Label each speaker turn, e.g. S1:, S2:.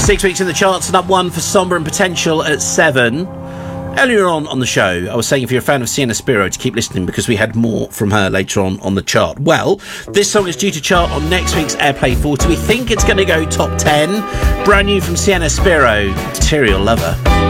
S1: 6 weeks in the charts and up 1 for Somber and Potential at 7. Earlier on the show, I was saying if you're a fan of Sienna Spiro to keep listening because we had more from her later on the chart. Well, this song is due to chart on next week's Airplay 40. We think it's going to go top 10. Brand new from Sienna Spiro, Material Lover.